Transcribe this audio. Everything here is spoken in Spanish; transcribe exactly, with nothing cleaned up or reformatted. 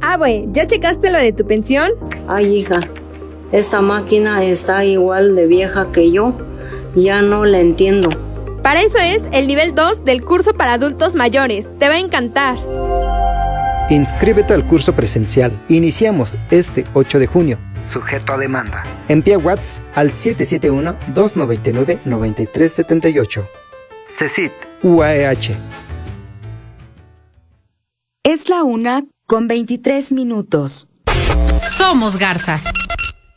Abue, ¿ya checaste lo de tu pensión? Ay, hija, esta máquina está igual de vieja que yo. Ya no la entiendo. Para eso es el nivel dos del curso para adultos mayores. Te va a encantar. Inscríbete al curso presencial. Iniciamos este ocho de junio. Sujeto a demanda. Envía WhatsApp al siete siete uno, dos nueve nueve, nueve tres siete ocho. CECIT U A E H. Es la una con veintitrés minutos. Somos Garzas.